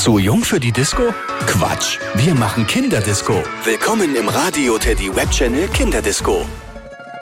Zu jung für die Disco? Quatsch, wir machen Kinderdisco. Willkommen im Radio Teddy Webchannel Kinderdisco.